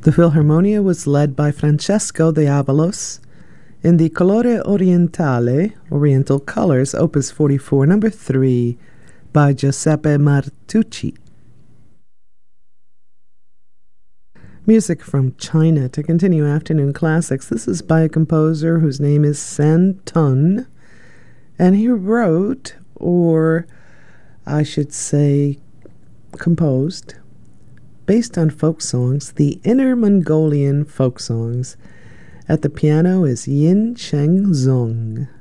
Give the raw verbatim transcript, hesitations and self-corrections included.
The Philharmonia was led by Francesco de Avalos in the Colore Orientale, Oriental Colors, Opus forty-four, number three, by Giuseppe Martucci. Music from China to continue afternoon classics. This is by a composer whose name is San Tun, and he wrote, or I should say composed, based on folk songs, the Inner Mongolian folk songs. At the piano is Yin Cheng Zong.